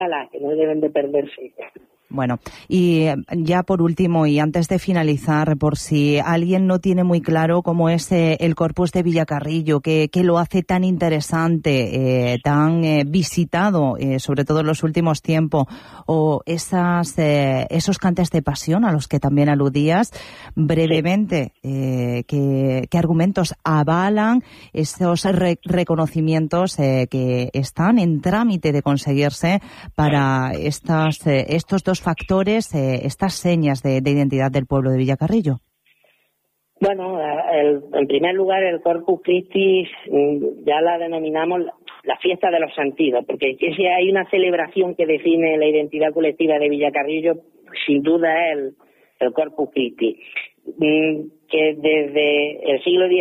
que no deben de perderse. Bueno, y ya por último, y antes de finalizar, por si alguien no tiene muy claro cómo es el Corpus de Villacarrillo, qué lo hace tan interesante, tan visitado, sobre todo en los últimos tiempos, o esos cantes de pasión a los que también aludías, brevemente, ¿qué argumentos avalan esos reconocimientos que están en trámite de conseguirse para estos dos factores, estas señas de identidad del pueblo de Villacarrillo? Bueno, en primer lugar, el Corpus Christi ya la denominamos la fiesta de los sentidos, porque si hay una celebración que define la identidad colectiva de Villacarrillo, sin duda es el Corpus Christi, que desde el siglo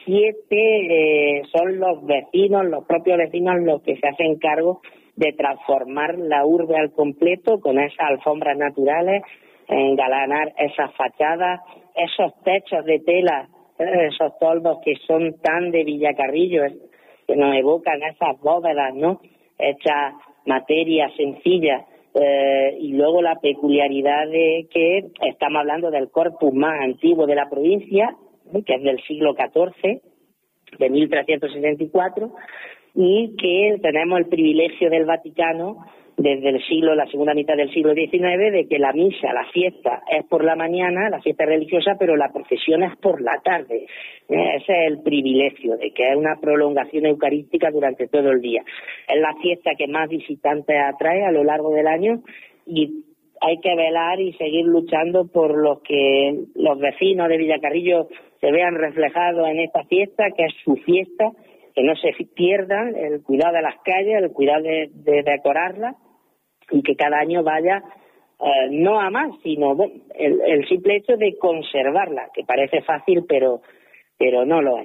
XVII son los vecinos, los propios vecinos, los que se hacen cargo de transformar la urbe al completo con esas alfombras naturales, engalanar esas fachadas, esos techos de tela, esos toldos que son tan de Villacarrillo, que nos evocan esas bóvedas, ¿no?, hechas materia sencilla, y luego la peculiaridad de que estamos hablando del corpus más antiguo de la provincia, que es del siglo XIV, de 1364, y que tenemos el privilegio del Vaticano desde la segunda mitad del siglo XIX, de que la misa, la fiesta es por la mañana, la fiesta religiosa, pero la procesión es por la tarde. Ese es el privilegio, de que es una prolongación eucarística durante todo el día. Es la fiesta que más visitantes atrae a lo largo del año, y hay que velar y seguir luchando por lo que los vecinos de Villacarrillo se vean reflejados en esta fiesta, que es su fiesta, que no se pierdan el cuidado de las calles, el cuidado de decorarlas, y que cada año vaya no a más, sino el simple hecho de conservarla, que parece fácil, pero no lo es.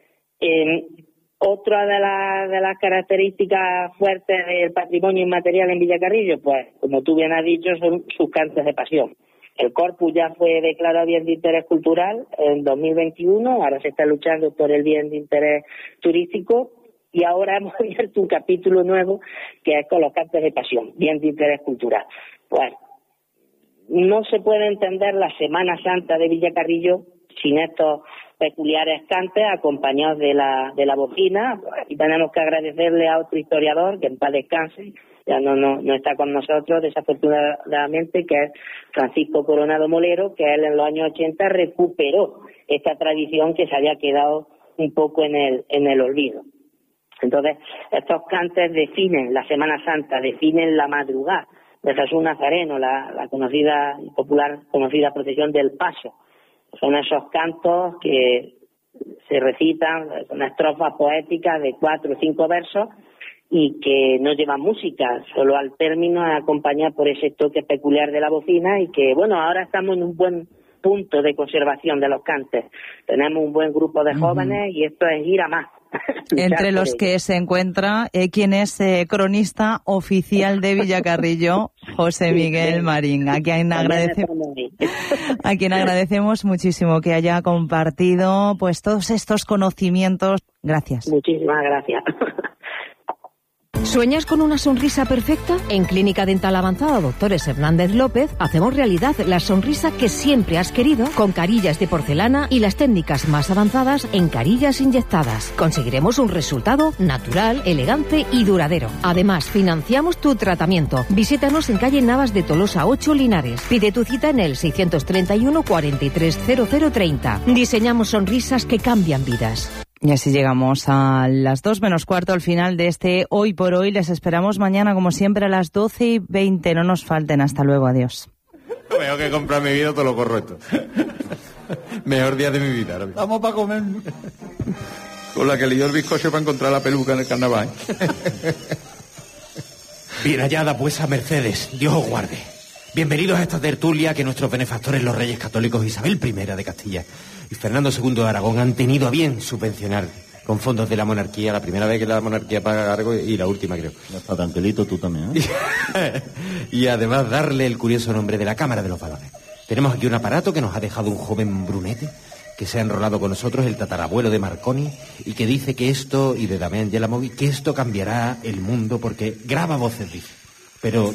Otra de las características fuertes del patrimonio inmaterial en Villacarrillo, pues, como tú bien has dicho, son sus cantes de pasión. El Corpus ya fue declarado bien de interés cultural en 2021, ahora se está luchando por el bien de interés turístico, y ahora hemos abierto un capítulo nuevo que es con los cantes de pasión, bien de interés cultural. Pues no se puede entender la Semana Santa de Villacarrillo sin estos peculiares cantes acompañados de la bocina. Aquí tenemos que agradecerle a otro historiador, que en paz descanse, ya no está con nosotros desafortunadamente, que es Francisco Coronado Molero, que él en los años 80 recuperó esta tradición que se había quedado un poco en el olvido. Entonces, estos cantes definen la Semana Santa, definen la madrugada de Jesús Nazareno, la conocida y popular conocida procesión del Paso. Son esos cantos que se recitan, son estrofas poéticas de 4 o 5 versos, y que no llevan música, solo al término es acompañado por ese toque peculiar de la bocina, y que, bueno, ahora estamos en un buen punto de conservación de los cantes. Tenemos un buen grupo de jóvenes y esto es ir a más. Entre los que se encuentra quien es cronista oficial de Villacarrillo, José Miguel Marín, a quien agradecemos muchísimo que haya compartido pues todos estos conocimientos. Gracias. Muchísimas gracias. ¿Sueñas con una sonrisa perfecta? En Clínica Dental Avanzada Doctores Hernández López hacemos realidad la sonrisa que siempre has querido, con carillas de porcelana y las técnicas más avanzadas en carillas inyectadas. Conseguiremos un resultado natural, elegante y duradero. Además, financiamos tu tratamiento. Visítanos en calle Navas de Tolosa 8, Linares. Pide tu cita en el 631 43 0030. Diseñamos sonrisas que cambian vidas. Y así llegamos a las 2 menos cuarto, al final de este Hoy por Hoy. Les esperamos mañana, como siempre, a las 12:20. No nos falten. Hasta luego. Adiós. Mejor que comprar mi vida, todo lo correcto. Mejor día de mi vida. Vamos para comer. Con la que le dio el bizcocho para encontrar la peluca en el carnaval. Bien hallada pues a Mercedes. Dios os guarde. Bienvenidos a esta tertulia que nuestros benefactores, los Reyes Católicos Isabel I de Castilla y Fernando II de Aragón, han tenido a bien subvencionar con fondos de la monarquía, la primera vez que la monarquía paga algo y la última, creo. Hasta tranquilito tú también, ¿eh? Y además darle el curioso nombre de la Cámara de los Valores. Tenemos aquí un aparato que nos ha dejado un joven brunete que se ha enrolado con nosotros, el tatarabuelo de Marconi, y que dice que esto, y de Damián Yelamovi, que esto cambiará el mundo porque graba voces, dice. Pero